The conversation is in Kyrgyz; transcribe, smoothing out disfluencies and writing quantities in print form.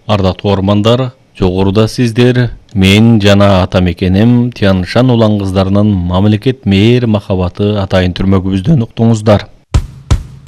Ардактуу ормандар, жогоруда сиздер мен жана атамекеним Тянь Шань улан кыздарынын мамлекет мээр махабаты атайын түрмөгүбүздөн уктуңуздар.